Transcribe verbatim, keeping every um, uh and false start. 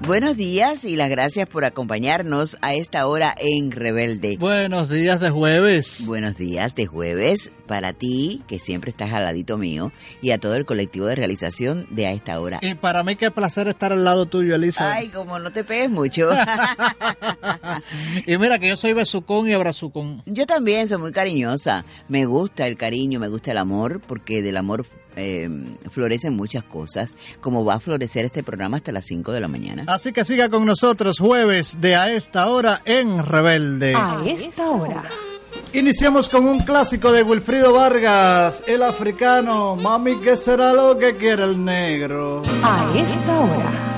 Buenos días y las gracias por acompañarnos a esta hora en Rebelde. Buenos días de jueves. Buenos días de jueves para ti, que siempre estás al ladito mío, y a todo el colectivo de realización de A Esta Hora. Y para mí qué placer estar al lado tuyo, Elisa. Ay, como no te pegues mucho. Y mira que yo soy besucón y abrazucón. Yo también soy muy cariñosa. Me gusta el cariño, me gusta el amor, porque del amor eh, florecen muchas cosas, como va a florecer este programa hasta las cinco de la mañana. Así que siga con nosotros jueves de A Esta Hora en Rebelde. A Esta Hora. Iniciamos con un clásico de Wilfrido Vargas, El Africano. Mami, ¿qué será lo que quiere el negro? A Esta Hora.